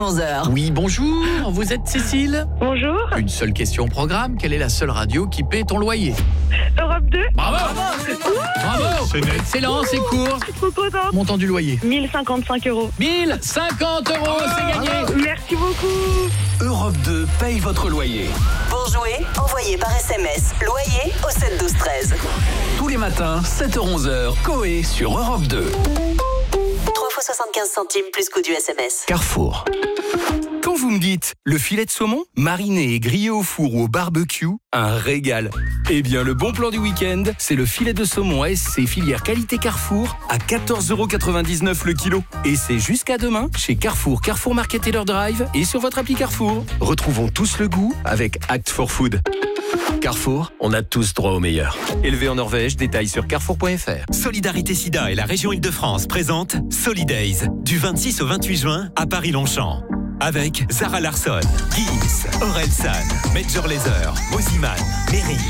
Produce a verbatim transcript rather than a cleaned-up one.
onze heures. Oui, bonjour, vous êtes Cécile? Bonjour. Une seule question programme, quelle est la seule radio qui paie ton loyer? Europe deux. Bravo. Bravo. C'est excellent, c'est court. Je suis trop contente. Montant du loyer? mille cinquante-cinq euros. mille cinquante euros, c'est gagné. Merci beaucoup. Europe deux paye votre loyer. Pour jouer, envoyez par S M S loyer au sept douze treize. Tous les matins, sept heures onze heures, Coé sur Europe deux. trois fois soixante-quinze centimes plus coût du S M S. Carrefour. Quand vous me dites le filet de saumon, mariné et grillé au four ou au barbecue, un régal. Eh bien, le bon plan du week-end, c'est le filet de saumon A S C filière qualité Carrefour à quatorze euros quatre-vingt-dix-neuf le kilo. Et c'est jusqu'à demain chez Carrefour, Carrefour Market Taylor Drive et sur votre appli Carrefour. Retrouvons tous le goût avec Act for Food. Carrefour, on a tous droit au meilleur. Élevé en Norvège, détails sur carrefour point f r. Solidarité Sida et la région Île-de-France présentent Solidays du vingt-six au vingt-huit juin à Paris-Longchamp. Avec Zara Larsson, Gims, Orelsan, Major Lazer, Moziman, Meryl,